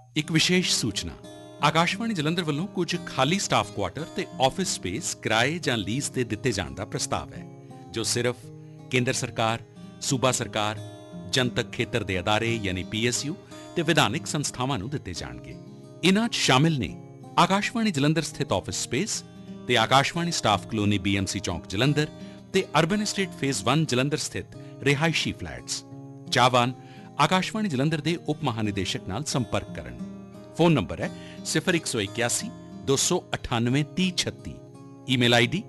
ਇੱਕ ਵਿਸ਼ੇਸ਼ ਸੂਚਨਾ ਆਕਾਸ਼ਵਾਣੀ ਜਲੰਧਰ ਵੱਲੋਂ ਕੁਝ ਖਾਲੀ ਸਟਾਫ ਕੁਆਟਰ ਤੇ ਆਫਿਸ ਸਪੇਸ ਕਿਰਾਏ ਜਾਂ ਲੀਜ਼ ਤੇ ਦਿੱਤੇ ਜਾਣ ਦਾ ਪ੍ਰਸਤਾਵ ਹੈ ਜੋ ਸਿਰਫ ਕੇਂਦਰ ਸਰਕਾਰ, ਸੂਬਾ ਸਰਕਾਰ, ਜਨਤਕ ਖੇਤਰ ਦੇ ਅਦਾਰੇ ਯਾਨੀ PSU ਤੇ ਵਿਧਾਨਿਕ ਸੰਸਥਾਵਾਂ ਨੂੰ ਦਿੱਤੇ ਜਾਣਗੇ। ਇਨ੍ਹਾਂ 'ਚ ਸ਼ਾਮਿਲ ਨੇ ਆਕਾਸ਼ਵਾਣੀ ਜਲੰਧਰ ਸਥਿਤ ਆਫਿਸ ਸਪੇਸ ਤੇ ਆਕਾਸ਼ਵਾਣੀ ਸਟਾਫ ਕਲੋਨੀ BMC ਚੌਂਕ ਜਲੰਧਰ ਤੇ ਅਰਬਨ ਐਸਟੇਟ ਫੇਜ਼ 1 ਜਲੰਧਰ ਸਥਿਤ ਰਿਹਾਇਸ਼ੀ ਫਲੈਟਸ। ਚਾਹਵਾਨ ਆਕਾਸ਼ਵਾਣੀ ਜਲੰਧਰ ਦੇ ਉਪ ਮਹਾਨਿਦੇਸ਼ਕ ਨਾਲ ਸੰਪਰਕ ਕਰਨ। ਫੋਨ ਨੰਬਰ ਹੈ 0181 298 3036। Email ID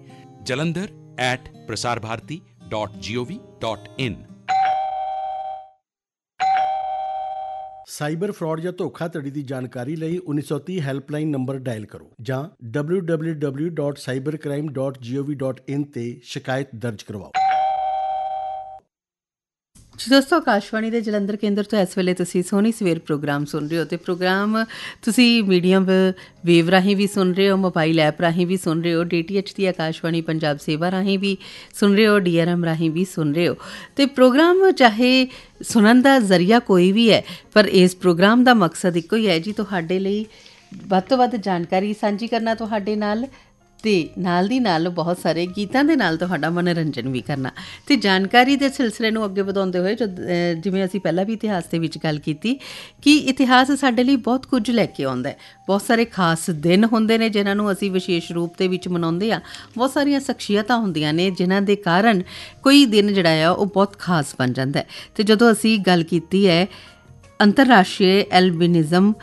jalandhar@prasarbharati.gov.in। Cyber fraud ਜਾਂ ਧੋਖਾਧੜੀ ਦੀ ਜਾਣਕਾਰੀ ਲਈ 1930 ਹੈਲਪਲਾਈਨ ਨੰਬਰ ਡਾਇਲ ਕਰੋ ਜਾਂ www.cybercrime.gov.in ਤੇ ਸ਼ਿਕਾਇਤ ਦਰਜ ਕਰਵਾਓ। ਜੀ ਦੋਸਤੋ, ਆਕਾਸ਼ਵਾਣੀ ਦੇ ਜਲੰਧਰ ਕੇਂਦਰ ਤੋਂ ਇਸ ਵੇਲੇ ਤੁਸੀਂ ਸੋਹਣੀ ਸਵੇਰ ਪ੍ਰੋਗਰਾਮ ਸੁਣ ਰਹੇ ਹੋ ਅਤੇ ਪ੍ਰੋਗਰਾਮ ਤੁਸੀਂ ਮੀਡੀਅਮ ਵੇਵ ਰਾਹੀਂ ਵੀ ਸੁਣ ਰਹੇ ਹੋ, ਮੋਬਾਈਲ ਐਪ ਰਾਹੀਂ ਵੀ ਸੁਣ ਰਹੇ ਹੋ, DTH ਦੀ ਆਕਾਸ਼ਵਾਣੀ ਪੰਜਾਬ ਸੇਵਾ ਰਾਹੀਂ ਵੀ ਸੁਣ ਰਹੇ ਹੋ, DRM ਰਾਹੀਂ ਵੀ ਸੁਣ ਰਹੇ ਹੋ। ਅਤੇ ਪ੍ਰੋਗਰਾਮ ਚਾਹੇ ਸੁਣਨ ਦਾ ਜ਼ਰੀਆ ਕੋਈ ਵੀ ਹੈ, ਪਰ ਇਸ ਪ੍ਰੋਗਰਾਮ ਦਾ ਮਕਸਦ ਇੱਕੋ ਹੀ ਹੈ ਜੀ, ਤੁਹਾਡੇ ਲਈ ਵੱਧ ਤੋਂ ਵੱਧ ਜਾਣਕਾਰੀ ਸਾਂਝੀ ਕਰਨਾ ਤੁਹਾਡੇ ਨਾਲ, ਅਤੇ ਨਾਲ ਦੀ ਨਾਲ ਬਹੁਤ ਸਾਰੇ ਗੀਤਾਂ ਦੇ ਨਾਲ ਤੁਹਾਡਾ ਮਨੋਰੰਜਨ ਵੀ ਕਰਨਾ। ਅਤੇ ਜਾਣਕਾਰੀ ਦੇ ਸਿਲਸਿਲੇ ਨੂੰ ਅੱਗੇ ਵਧਾਉਂਦੇ ਹੋਏ ਜਿਵੇਂ ਅਸੀਂ ਪਹਿਲਾਂ ਵੀ ਇਤਿਹਾਸ ਦੇ ਵਿੱਚ ਗੱਲ ਕੀਤੀ ਕਿ ਇਤਿਹਾਸ ਸਾਡੇ ਲਈ ਬਹੁਤ ਕੁਝ ਲੈ ਕੇ ਆਉਂਦਾ ਹੈ। ਬਹੁਤ ਸਾਰੇ ਖਾਸ ਦਿਨ ਹੁੰਦੇ ਨੇ ਜਿਨ੍ਹਾਂ ਨੂੰ ਅਸੀਂ ਵਿਸ਼ੇਸ਼ ਰੂਪ ਦੇ ਵਿੱਚ ਮਨਾਉਂਦੇ ਹਾਂ। ਬਹੁਤ ਸਾਰੀਆਂ ਸ਼ਖਸੀਅਤਾਂ ਹੁੰਦੀਆਂ ਨੇ ਜਿਨ੍ਹਾਂ ਦੇ ਕਾਰਨ ਕੋਈ ਦਿਨ ਜਿਹੜਾ ਆ ਉਹ ਬਹੁਤ ਖਾਸ ਬਣ ਜਾਂਦਾ ਹੈ। ਅਤੇ ਜਦੋਂ ਅਸੀਂ ਗੱਲ ਕੀਤੀ ਹੈ ਅੰਤਰਰਾਸ਼ਟਰੀ ਐਲਬਿਨਿਜ਼ਮ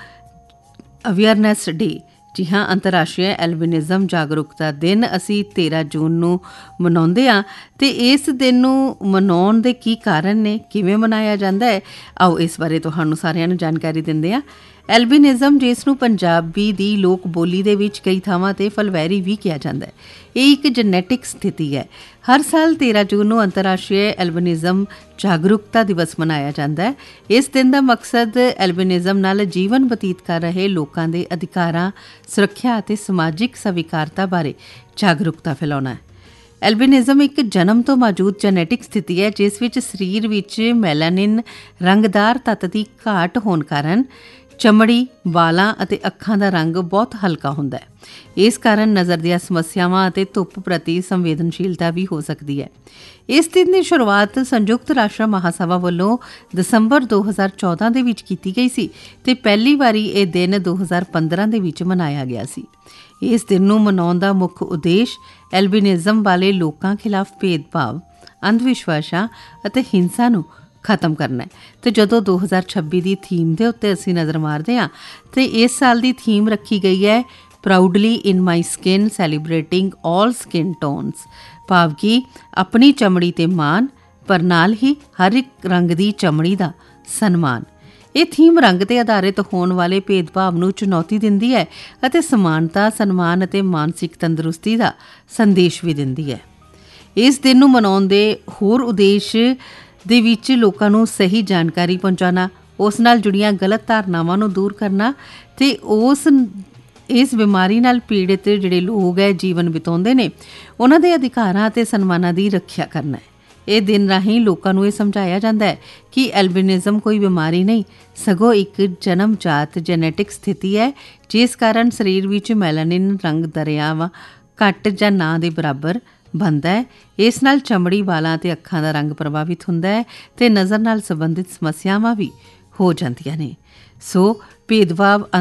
ਅਵੇਅਰਨੈਸ ਡੇ, ਜੀ ਹਾਂ, ਅੰਤਰਰਾਸ਼ਟਰੀ ਐਲਬਿਨਿਜ਼ਮ ਜਾਗਰੂਕਤਾ ਦਿਨ ਅਸੀਂ 13 ਜੂਨ ਨੂੰ ਮਨਾਉਂਦੇ ਹਾਂ। ਅਤੇ ਇਸ ਦਿਨ ਨੂੰ ਮਨਾਉਣ ਦੇ ਕੀ ਕਾਰਨ ਨੇ, ਕਿਵੇਂ ਮਨਾਇਆ ਜਾਂਦਾ ਹੈ, ਆਓ ਇਸ ਬਾਰੇ ਤੁਹਾਨੂੰ ਸਾਰਿਆਂ ਨੂੰ ਜਾਣਕਾਰੀ ਦਿੰਦੇ ਹਾਂ। ਐਲਬਿਨਿਜ਼ਮ, ਜਿਸ ਨੂੰ ਪੰਜਾਬੀ ਦੀ ਲੋਕ ਬੋਲੀ ਦੇ ਵਿੱਚ ਕਈ ਥਾਵਾਂ 'ਤੇ ਫਲਵੈਰੀ ਵੀ ਕਿਹਾ ਜਾਂਦਾ ਹੈ, ਇਹ ਇੱਕ ਜੈਨੇਟਿਕ ਸਥਿਤੀ ਹੈ। ਹਰ ਸਾਲ 13 ਜੂਨ ਨੂੰ ਅੰਤਰਰਾਸ਼ਟਰੀ ਐਲਬਿਨਿਜ਼ਮ ਜਾਗਰੂਕਤਾ ਦਿਵਸ ਮਨਾਇਆ ਜਾਂਦਾ ਹੈ। ਇਸ ਦਿਨ ਦਾ ਮਕਸਦ ਐਲਬਿਨਿਜ਼ਮ ਨਾਲ ਜੀਵਨ ਬਤੀਤ ਕਰ ਰਹੇ ਲੋਕਾਂ ਦੇ ਅਧਿਕਾਰਾਂ, ਸੁਰੱਖਿਆ ਅਤੇ ਸਮਾਜਿਕ ਸਵੀਕਾਰਤਾ ਬਾਰੇ ਜਾਗਰੂਕਤਾ ਫੈਲਾਉਣਾ ਹੈ। ਐਲਬਿਨਿਜ਼ਮ ਇੱਕ ਜਨਮ ਤੋਂ ਮੌਜੂਦ ਜੈਨੇਟਿਕ ਸਥਿਤੀ ਹੈ ਜਿਸ ਵਿੱਚ ਸਰੀਰ ਵਿੱਚ ਮੈਲਾਨਿਨ ਰੰਗਦਾਰ ਤੱਤ ਦੀ ਘਾਟ ਹੋਣ ਕਾਰਨ ਚਮੜੀ, ਵਾਲਾਂ ਅਤੇ ਅੱਖਾਂ ਦਾ ਰੰਗ ਬਹੁਤ ਹਲਕਾ ਹੁੰਦਾ ਹੈ। ਇਸ ਕਾਰਨ ਨਜ਼ਰ ਦੀਆਂ ਸਮੱਸਿਆਵਾਂ ਅਤੇ ਧੁੱਪ ਪ੍ਰਤੀ ਸੰਵੇਦਨਸ਼ੀਲਤਾ ਵੀ ਹੋ ਸਕਦੀ ਹੈ। ਇਸ ਦਿਨ ਦੀ ਸ਼ੁਰੂਆਤ ਸੰਯੁਕਤ ਰਾਸ਼ਟਰ ਮਹਾਸਭਾ ਵੱਲੋਂ ਦਸੰਬਰ 2014 ਦੇ ਵਿੱਚ ਕੀਤੀ ਗਈ ਸੀ ਅਤੇ ਪਹਿਲੀ ਵਾਰੀ ਇਹ ਦਿਨ 2015 ਦੇ ਵਿੱਚ ਮਨਾਇਆ ਗਿਆ ਸੀ। ਇਸ ਦਿਨ ਨੂੰ ਮਨਾਉਣ ਦਾ ਮੁੱਖ ਉਦੇਸ਼ ਐਲਬਿਨਿਜ਼ਮ ਵਾਲੇ ਲੋਕਾਂ ਖਿਲਾਫ ਭੇਦਭਾਵ, ਅੰਧ ਵਿਸ਼ਵਾਸਾਂ ਅਤੇ ਹਿੰਸਾ ਨੂੰ ਖਤਮ ਕਰਨਾ ਹੈ। ਅਤੇ ਜਦੋਂ 2026 ਦੀ ਥੀਮ ਦੇ ਉੱਤੇ ਅਸੀਂ ਨਜ਼ਰ ਮਾਰਦੇ ਹਾਂ ਅਤੇ ਇਸ ਸਾਲ ਦੀ ਥੀਮ ਰੱਖੀ ਗਈ ਹੈ ਪ੍ਰਾਊਡਲੀ ਇਨ ਮਾਈ ਸਕਿਨ ਸੈਲੀਬ੍ਰੇਟਿੰਗ ਆਲ ਸਕਿਨ ਟੋਨਸ, ਭਾਵ ਕਿ ਆਪਣੀ ਚਮੜੀ 'ਤੇ ਮਾਣ, ਪਰ ਨਾਲ ਹੀ ਹਰ ਇੱਕ ਰੰਗ ਦੀ ਚਮੜੀ ਦਾ ਸਨਮਾਨ। ਇਹ ਥੀਮ ਰੰਗ 'ਤੇ ਆਧਾਰਿਤ ਹੋਣ ਵਾਲੇ ਭੇਦਭਾਵ ਨੂੰ ਚੁਣੌਤੀ ਦਿੰਦੀ ਹੈ ਅਤੇ ਸਮਾਨਤਾ, ਸਨਮਾਨ ਅਤੇ ਮਾਨਸਿਕ ਤੰਦਰੁਸਤੀ ਦਾ ਸੰਦੇਸ਼ ਵੀ ਦਿੰਦੀ ਹੈ। ਇਸ ਦਿਨ ਨੂੰ ਮਨਾਉਣ ਦੇ ਹੋਰ ਉਦੇਸ਼ ਦੇ ਵਿੱਚ ਲੋਕਾਂ ਨੂੰ ਸਹੀ ਜਾਣਕਾਰੀ ਪਹੁੰਚਾਉਣਾ, ਉਸ ਨਾਲ ਜੁੜੀਆਂ ਗਲਤ ਧਾਰਨਾਵਾਂ ਨੂੰ ਦੂਰ ਕਰਨਾ ਅਤੇ ਇਸ ਬਿਮਾਰੀ ਨਾਲ ਪੀੜਿਤ ਜਿਹੜੇ ਲੋਕ ਹੈ ਜੀਵਨ ਬਿਤਾਉਂਦੇ ਨੇ ਉਹਨਾਂ ਦੇ ਅਧਿਕਾਰਾਂ ਅਤੇ ਸਨਮਾਨਾਂ ਦੀ ਰੱਖਿਆ ਕਰਨਾ ਹੈ। ਇਹ ਦਿਨ ਰਾਹੀਂ ਲੋਕਾਂ ਨੂੰ ਇਹ ਸਮਝਾਇਆ ਜਾਂਦਾ ਹੈ ਕਿ ਐਲਬਿਨਿਜ਼ਮ ਕੋਈ ਬਿਮਾਰੀ ਨਹੀਂ, ਸਗੋਂ ਇੱਕ ਜਨਮਜਾਤ ਜੈਨੇਟਿਕ ਸਥਿਤੀ ਹੈ ਜਿਸ ਕਾਰਨ ਸਰੀਰ ਵਿੱਚ ਮੈਲਾਨਿਨ ਰੰਗ ਦਰਿਆਵਾਂ ਘੱਟ ਜਾਂ ਨਾ ਦੇ ਬਰਾਬਰ ਬਣਦਾ ਹੈ। ਇਸ ਨਾਲ ਚਮੜੀ, ਵਾਲਾਂ ਅਤੇ ਅੱਖਾਂ ਦਾ ਰੰਗ ਪ੍ਰਭਾਵਿਤ ਹੁੰਦਾ ਹੈ ਅਤੇ ਨਜ਼ਰ ਨਾਲ ਸੰਬੰਧਿਤ ਸਮੱਸਿਆਵਾਂ ਵੀ ਹੋ ਜਾਂਦੀਆਂ ਨੇ। ਸੋ ਭੇਦਭਾਵ